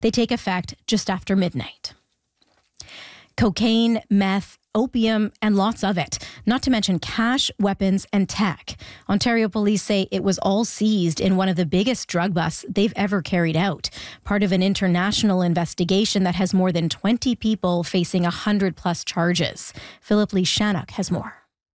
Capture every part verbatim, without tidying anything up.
They take effect just after midnight. Cocaine, meth, opium, and lots of it, not to mention cash, weapons, and tech. Ontario police say it was all seized in one of the biggest drug busts they've ever carried out, part of an international investigation that has more than twenty people facing one hundred plus charges. Philip Lee Shannock has more.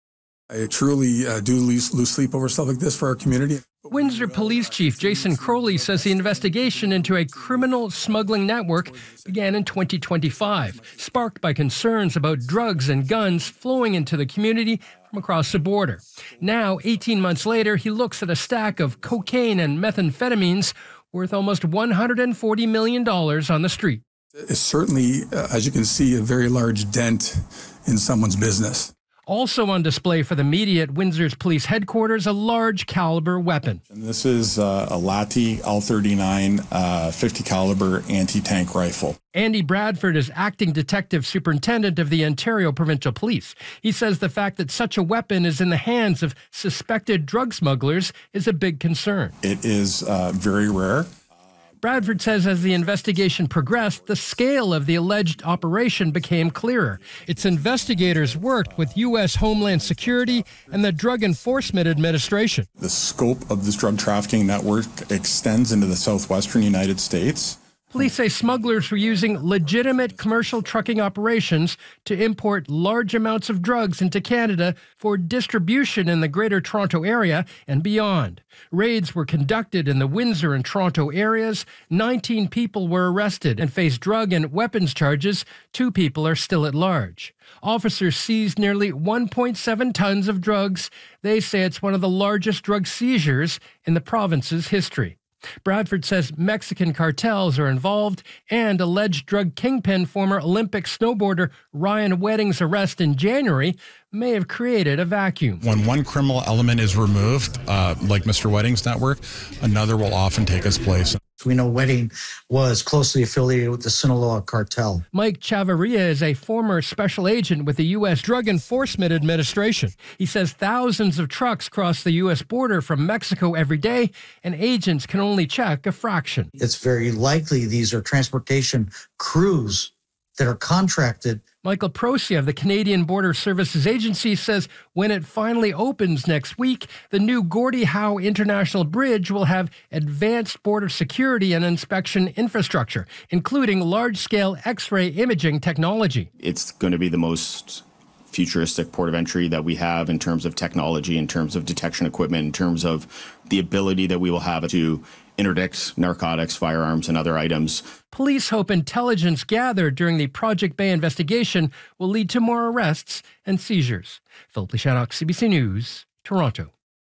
I truly uh, do lose, lose sleep over stuff like this for our community. Windsor Police Chief Jason Crowley says the investigation into a criminal smuggling network began in twenty twenty-five, sparked by concerns about drugs and guns flowing into the community from across the border. Now, eighteen months later, he looks at a stack of cocaine and methamphetamines worth almost one hundred forty million dollars on the street. It's certainly, uh, as you can see, a very large dent in someone's business. Also on display for the media at Windsor's police headquarters, a large caliber weapon. And this is uh, a Lati L thirty-nine uh, fifty caliber anti-tank rifle. Andy Bradford is acting detective superintendent of the Ontario Provincial Police. He says the fact that such a weapon is in the hands of suspected drug smugglers is a big concern. It is uh, very rare. Bradford says as the investigation progressed, the scale of the alleged operation became clearer. Its investigators worked with U S Homeland Security and the Drug Enforcement Administration. The scope of this drug trafficking network extends into the southwestern United States. Police say smugglers were using legitimate commercial trucking operations to import large amounts of drugs into Canada for distribution in the Greater Toronto Area and beyond. Raids were conducted in the Windsor and Toronto areas. nineteen people were arrested and faced drug and weapons charges. Two people are still at large. Officers seized nearly one point seven tons of drugs. They say it's one of the largest drug seizures in the province's history. Bradford says Mexican cartels are involved, and alleged drug kingpin former Olympic snowboarder Ryan Wedding's arrest in January may have created a vacuum. When one criminal element is removed, uh, like Mister Wedding's network, another will often take its place. We know Wedding was closely affiliated with the Sinaloa cartel. Mike Chavarria is a former special agent with the U S Drug Enforcement Administration. He says thousands of trucks cross the U S border from Mexico every day, and agents can only check a fraction. It's very likely these are transportation crews that are contracted. Michael Procy of the Canadian Border Services Agency says when it finally opens next week, the new Gordie Howe International Bridge will have advanced border security and inspection infrastructure, including large-scale X-ray imaging technology. It's going to be the most futuristic port of entry that we have in terms of technology, in terms of detection equipment, in terms of the ability that we will have to interdict narcotics, firearms, and other items. Police hope intelligence gathered during the Project Bay investigation will lead to more arrests and seizures. Philip Lee Shannock, C B C News, Toronto.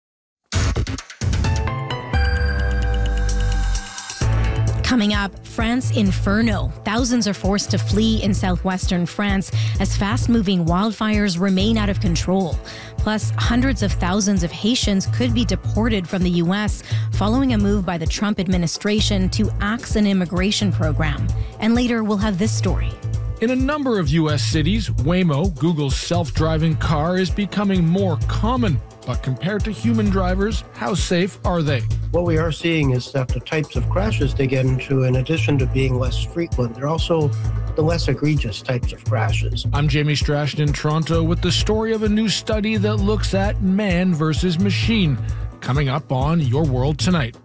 Coming up, France Inferno. Thousands are forced to flee in southwestern France as fast-moving wildfires remain out of control. Plus, hundreds of thousands of Haitians could be deported from the U S following a move by the Trump administration to axe an immigration program. And later, we'll have this story. In a number of U S cities, Waymo, Google's self-driving car, is becoming more common. But compared to human drivers, how safe are they? What we are seeing is that the types of crashes they get into, in addition to being less frequent, they're also the less egregious types of crashes. I'm Jamie Strachan in Toronto with the story of a new study that looks at man versus machine. Coming up on Your World Tonight.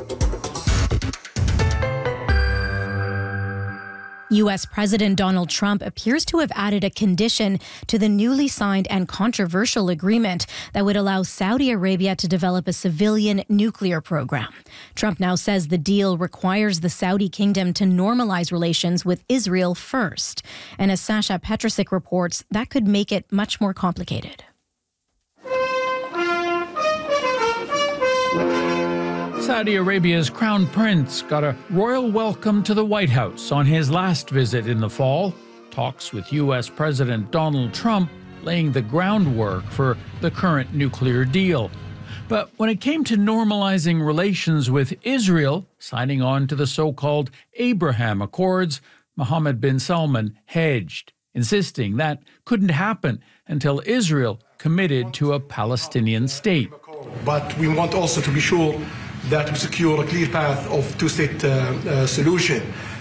U S President Donald Trump appears to have added a condition to the newly signed and controversial agreement that would allow Saudi Arabia to develop a civilian nuclear program. Trump now says the deal requires the Saudi kingdom to normalize relations with Israel first. And as Sasha Petrusik reports, that could make it much more complicated. Saudi Arabia's Crown Prince got a royal welcome to the White House on his last visit in the fall. Talks with U S President Donald Trump laying the groundwork for the current nuclear deal. But when it came to normalizing relations with Israel, signing on to the so-called Abraham Accords, Mohammed bin Salman hedged, insisting that couldn't happen until Israel committed to a Palestinian state. But we want also to be sure that we secure a clear path of two-state uh, uh, solution.